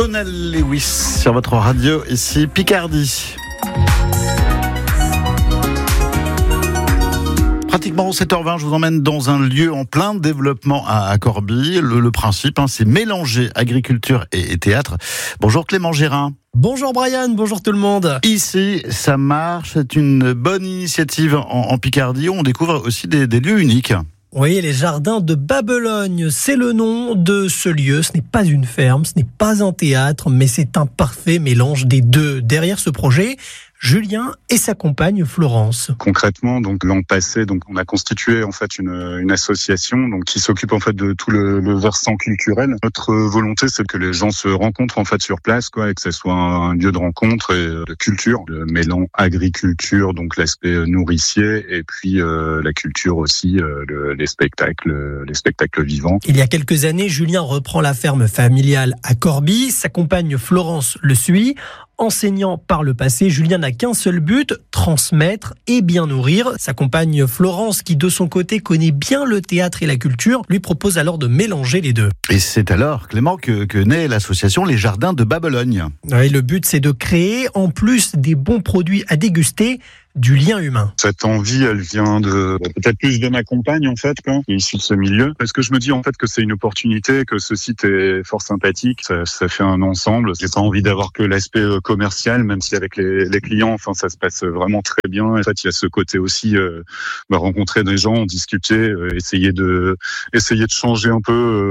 Donald Lewis sur votre radio, ici Picardie. Pratiquement 7h20, je vous emmène dans un lieu en plein développement à Corbie. Le principe, c'est mélanger agriculture et théâtre. Bonjour Clément Gérin. Bonjour Brian, bonjour tout le monde. Ici, ça marche, c'est une bonne initiative en Picardie. On découvre aussi des lieux uniques. Oui, les jardins de Babelogne, c'est le nom de ce lieu. Ce n'est pas une ferme, ce n'est pas un théâtre, mais c'est un parfait mélange des deux. Derrière ce projet, Julien et sa compagne Florence. Concrètement, donc l'an passé, donc on a constitué en fait une association donc qui s'occupe en fait de tout le versant culturel. Notre volonté, c'est que les gens se rencontrent en fait sur place, et que ce soit un lieu de rencontre et de culture, le mêlant agriculture, donc l'aspect nourricier, et puis la culture aussi, les spectacles vivants. Il y a quelques années, Julien reprend la ferme familiale à Corbie. Sa compagne Florence le suit. Enseignant par le passé, Julien n'a qu'un seul but, transmettre et bien nourrir. Sa compagne Florence, qui de son côté connaît bien le théâtre et la culture, lui propose alors de mélanger les deux. Et c'est alors, Clément, que naît l'association Les Jardins de Babelogne. Oui, le but, c'est de créer, en plus des bons produits à déguster, du lien humain. Cette envie, elle vient de peut-être plus de ma compagne en fait, qui est issue de ce milieu. Parce que je me dis en fait que c'est une opportunité, que ce site est fort sympathique, ça fait un ensemble. J'ai pas envie d'avoir que l'aspect commercial, même si avec les clients, ça se passe vraiment très bien. En fait, il y a ce côté aussi rencontrer des gens, discuter, essayer de changer un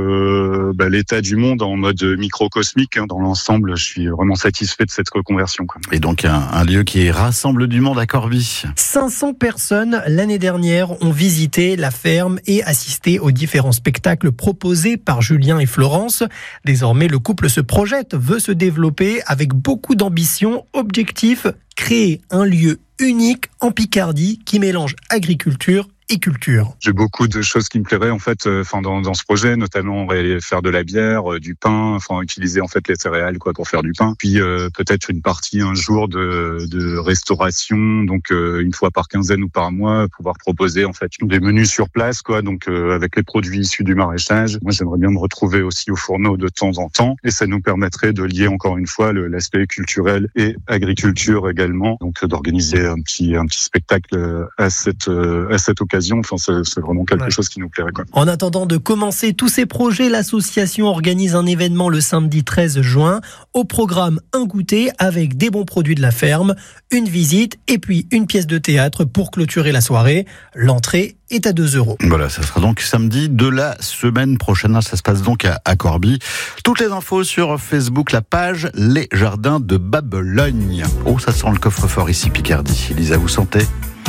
peu l'état du monde en mode microcosmique. Dans l'ensemble, je suis vraiment satisfait de cette reconversion. Et donc un lieu qui rassemble du monde à Corbie. 500 personnes l'année dernière ont visité la ferme et assisté aux différents spectacles proposés par Julien et Florence. Désormais, le couple se projette, veut se développer avec beaucoup d'ambition. Objectif, créer un lieu unique en Picardie qui mélange agriculture et culture. J'ai beaucoup de choses qui me plairaient en fait dans ce projet, notamment faire de la bière, du pain, utiliser en fait les céréales pour faire du pain. Puis peut-être une partie un jour de restauration, donc une fois par quinzaine ou par mois, pouvoir proposer en fait des menus sur place donc avec les produits issus du maraîchage. Moi, j'aimerais bien me retrouver aussi au fourneau de temps en temps, et ça nous permettrait de lier encore une fois l'aspect culturel et agriculture également, donc d'organiser un petit spectacle à cette occasion. C'est vraiment quelque chose qui nous plairait. En attendant de commencer tous ces projets, l'association organise un événement le samedi 13 juin. Au programme, un goûter avec des bons produits de la ferme, une visite et puis une pièce de théâtre pour clôturer la soirée. L'entrée est à 2 €. Voilà, ça sera donc samedi de la semaine prochaine. Ça se passe donc à Corbie. Toutes les infos sur Facebook, la page Les Jardins de Babelogne. Oh, ça sent le coffre-fort ici, Picardie. Elisa, vous sentez ?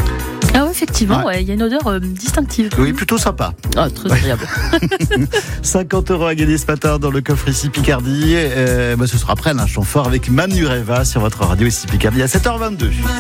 Ah oui, effectivement, il y a une odeur distinctive. Oui, plutôt sympa. Ah, très agréable. 50 € à gagner ce matin dans le coffre ici Picardie. Ce sera après un chant fort avec Manu Reva sur votre radio ici Picardie à 7h22.